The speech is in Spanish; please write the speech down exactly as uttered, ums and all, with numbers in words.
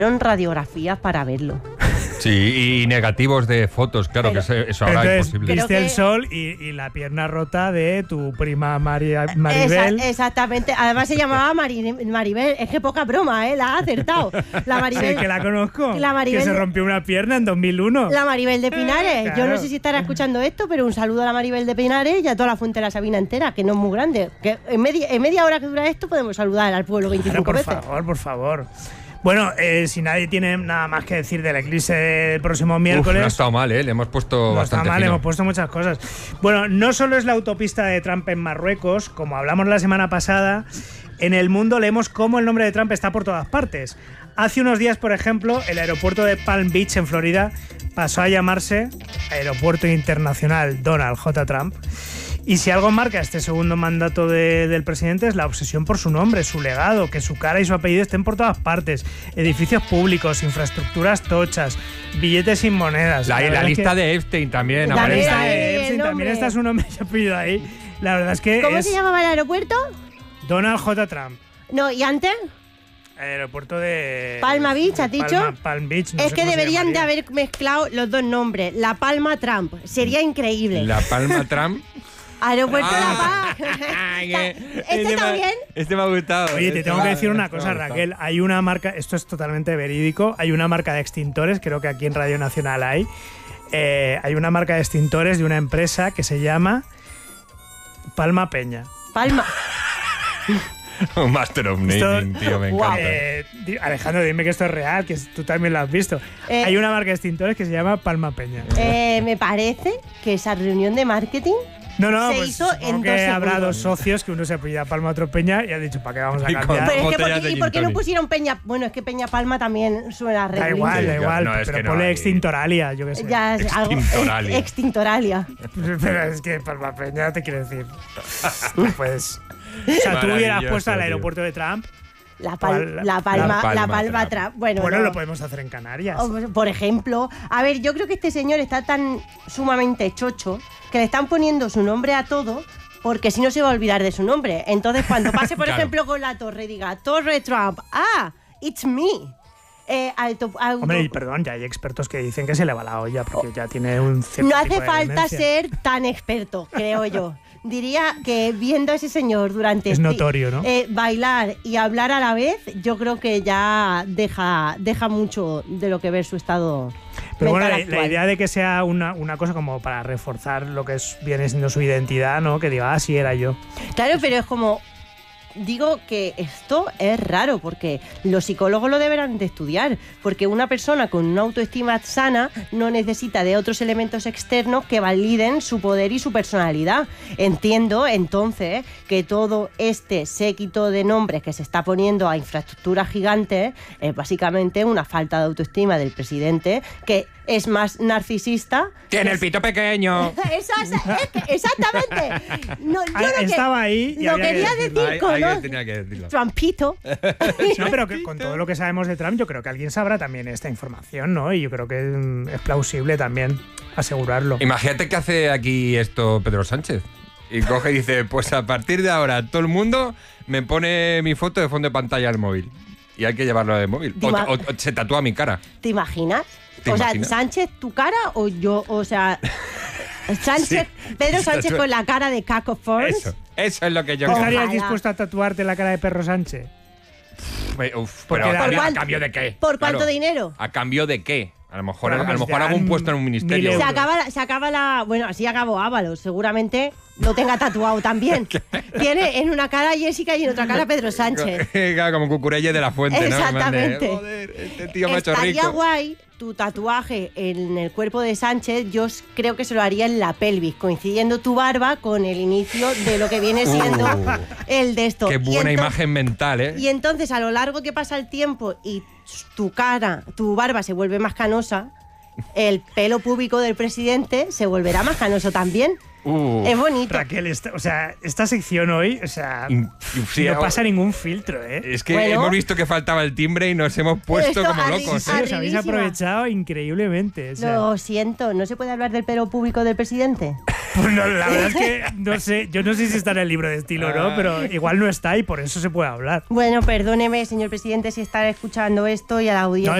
radiografías para verlo. Sí, y negativos de fotos, claro, pero, que eso, eso ahora es imposible. Viste que... el sol y, y la pierna rota de tu prima María, Maribel. Esa, exactamente. Además se llamaba Mari, Maribel. Es que poca broma, ¿eh? La ha acertado. La Maribel. Sí, que la conozco. La Maribel, que se rompió una pierna en dos mil uno. La Maribel de Pinares. Claro. Yo no sé si estará escuchando esto, pero un saludo a la Maribel de Pinares y a toda la Fuente de la Sabina entera, que no es muy grande. Que en media, en media hora que dura esto podemos saludar al pueblo veinticinco claro, por veces. Por favor, por favor. Bueno, eh, si nadie tiene nada más que decir del eclipse del próximo miércoles... Uf, no ha estado mal, ¿eh? Le hemos puesto no bastante está mal, fino. hemos puesto muchas cosas. Bueno, no solo es la autopista de Trump en Marruecos, como hablamos la semana pasada, en el mundo leemos cómo el nombre de Trump está por todas partes. Hace unos días, por ejemplo, el aeropuerto de Palm Beach, en Florida, pasó a llamarse Aeropuerto Internacional Donald J. Trump. Y si algo marca este segundo mandato de, del presidente es la obsesión por su nombre, su legado, que su cara y su apellido estén por todas partes. Edificios públicos, infraestructuras tochas, billetes sin monedas. La, la, la lista que, de Epstein también. La aparece. lista de Epstein también está su nombre y apellido ahí. La verdad es que ¿Cómo es se llamaba el aeropuerto? Donald J. Trump. No, ¿y antes? Aeropuerto de... Palma Beach, ¿has dicho? Palma, Palm Beach. No es sé que cómo deberían de haber mezclado los dos nombres. La Palma Trump. Sería increíble. La Palma Trump. Aeropuerto ah, de La Paz. este, ¿Este también? Este me ha gustado. Oye, te este tengo que decir una este cosa, Raquel. Hay una marca, esto es totalmente verídico, hay una marca de extintores, creo que aquí en Radio Nacional hay. Eh, hay una marca de extintores de una empresa que se llama Palma Peña. Palma. Un Master of Naming, tío, me encanta. Eh, Alejandro, dime que esto es real, que tú también lo has visto. Eh, hay una marca de extintores que se llama Palma Peña. Eh, me parece que esa reunión de marketing No, no, se pues hizo en que dos habrá segundos. dos socios, que uno se apellida Palma, otro Peña, y ha dicho, ¿para qué vamos a Y con- cambiar? Pero es que, botellas ¿por qué- de ¿y por qué gin no tonic? pusieron Peña? Bueno, es que Peña Palma también suena re Da gringo. igual, da Sí, igual, no, es pero que no ponle hay- extintoralia, yo qué sé. Ya es algo Extintoralia. ex- extintoralia. Pero es que Palma Peña te quiero decir. Pues. O sea, tú hubieras Maravilloso, puesto al tío. aeropuerto de Trump. La, pal- Pal- la palma, la Palma la palma Trump. Trump. Bueno, Bueno, no. lo podemos hacer en Canarias. O, por ejemplo, a ver, yo creo que este señor está tan sumamente chocho que le están poniendo su nombre a todo, porque si no se va a olvidar de su nombre. Entonces, cuando pase, por Claro. ejemplo, con la torre, diga, Torre Trump, ah, it's me. Eh, auto- auto- Hombre, y perdón, ya hay expertos que dicen que se le va la olla porque ya tiene un cierto no tipo hace de falta demencia. ser tan experto, creo yo. Diría que viendo a ese señor durante... Es este- notorio, ¿no? eh, bailar y hablar a la vez, yo creo que ya deja, deja mucho de lo que ver su estado Pero bueno, mental la, la actual. idea de que sea una, una cosa como para reforzar lo que es, viene siendo su identidad, ¿no? Que diga, ah, sí, era yo. Claro, pero es como... Digo que esto es raro porque los psicólogos lo deberán de estudiar, porque una persona con una autoestima sana no necesita de otros elementos externos que validen su poder y su personalidad. Entiendo entonces que todo este séquito de nombres que se está poniendo a infraestructuras gigantes es básicamente una falta de autoestima del presidente, que es más narcisista. Tiene el pito pequeño. Eso es, es que- exactamente. No, yo Ah, lo que- estaba ahí y lo había que quería decirlo. decir Ay, con alguien los- tenía que decirlo. Trumpito. No, pero que con todo lo que sabemos de Trump, yo creo que alguien sabrá también esta información, ¿no? Y yo creo que mm, es plausible también asegurarlo. Imagínate que hace aquí esto Pedro Sánchez. Y coge y dice, pues a partir de ahora todo el mundo me pone mi foto de fondo de pantalla al móvil. Y hay que llevarlo de móvil. O, Dima- o- o se tatúa mi cara. ¿Te imaginas? ¿Te o sea, imaginas? Sánchez, tu cara o yo, o sea, Sánchez, Sí. Pedro Sánchez Tatúa- con la cara de Caco Force. Eso, eso es lo que yo ¿No Ojalá. creo. estarías dispuesto a tatuarte la cara de Perro Sánchez? Uf, Porque pero da- a, cambio, ¿Por ¿a cambio de qué? ¿Por cuánto Claro. dinero? ¿A cambio de qué? A lo mejor, Bueno, a lo pues mejor te hago un dan puesto en un mil ministerio. Se euros. acaba, la, se acaba la... Bueno, así acabó Ábalos. Seguramente lo tenga tatuado también. Tiene en una cara Jessica y en otra cara Pedro Sánchez. Claro, como Cucurelle de la Fuente, ¿no? Exactamente. Joder, este tío me ha hecho Estaría rico. guay tu tatuaje en el cuerpo de Sánchez. Yo s- creo que se lo haría en la pelvis, coincidiendo tu barba con el inicio de lo que viene siendo Uh, el de esto. Qué Y buena ento- imagen mental, ¿eh? Y entonces, a lo largo que pasa el tiempo y tu cara, tu barba se vuelve más canosa, el pelo púbico del presidente se volverá más canoso también. Uh, Es bonito. Raquel, esta, o sea, esta sección hoy, o sea, in- sí, no o- pasa ningún filtro, ¿eh? Es que Bueno. hemos visto que faltaba el timbre y nos hemos puesto Esto como arri- locos. Sí, ¿eh? os habéis arribísima. aprovechado increíblemente. O sea, Lo siento, ¿no se puede hablar del pelo púbico del presidente? Pues no, la verdad es que no sé, yo no sé si está en el libro de estilo o no, pero igual no está y por eso se puede hablar. Bueno, perdóneme, señor presidente, si está escuchando esto y a la audiencia. No,